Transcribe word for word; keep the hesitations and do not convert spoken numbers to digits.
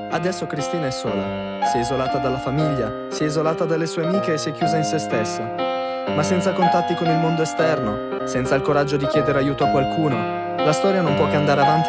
Adesso Cristina è sola, si è isolata dalla famiglia, si è isolata dalle sue amiche e si è chiusa in se stessa. Ma senza contatti con il mondo esterno, senza il coraggio di chiedere aiuto a qualcuno, la storia non può che andare avanti